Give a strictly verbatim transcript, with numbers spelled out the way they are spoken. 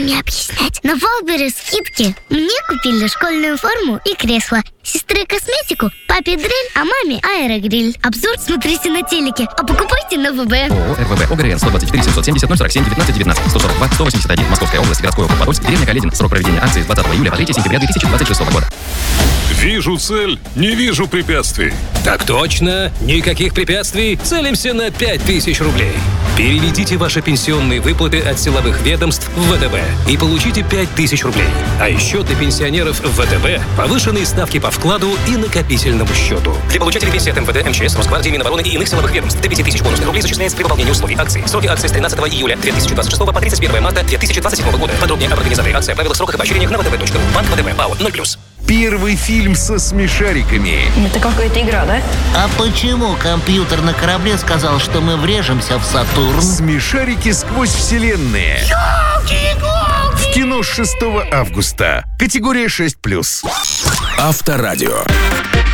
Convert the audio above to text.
мне объяснять. На Валбере скидки. Мне купили школьную форму и кресло. Сестре косметику, папе дрель, а маме аэрогриль. Обзор смотрите на телеке, а покупайте на ВБ. ООО РВВ ОГРН сто двадцать четыре семьсот семьдесят ноль сорок семь девятнадцать девятнадцать сто сорок два сто восемьдесят один Московская область, городской округ Подольск, деревня Каледин. Срок проведения акции с двадцатого июля по третьего сентября две тысячи двадцать шестого года. Вижу цель, не вижу препятствий. Так точно, никаких препятствий. Целимся на пять тысяч рублей. Переведите ваши пенсионные выплаты от силовых ведомств в ВТБ и получите пять тысяч рублей. А еще для пенсионеров в ВТБ повышенные ставки по вкладу и накопительному счету. Для получателей пенсии от МВД, МЧС, Росгвардии, Минобороны и иных силовых ведомств до пяти тысяч бонусных рублей зачисляется при выполнении условий акции. Сроки акции с тринадцатого июля две тысячи двадцать шестого по тридцать первого марта две тысячи двадцать седьмого года. Подробнее об организации акции, правилах, сроках и поощрениях на вэ тэ бэ точка ру. Банк ВТБ, ПАО ноль плюс. Первый фильм со смешариками. Это какая-то игра, да? А почему компьютер на корабле сказал, что мы врежемся в Сатурн? Смешарики сквозь вселенные. В кино с шестого августа. Категория шесть плюс. Авторадио.